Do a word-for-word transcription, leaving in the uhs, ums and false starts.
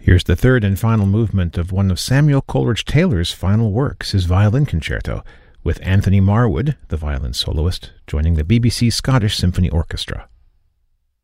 Here's the third and final movement of one of Samuel Coleridge-Taylor's final works, his violin concerto, with Anthony Marwood, the violin soloist, joining the B B C Scottish Symphony Orchestra.